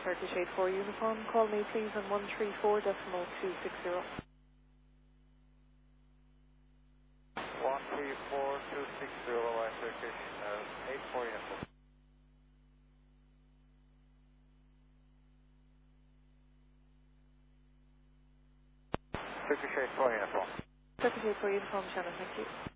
Turkish 84 uniform. Call me please on 134.260. 134.260 by Turkish 84 uniform. Turkish 84 uniform. Turkish 84 uniform channel, thank you.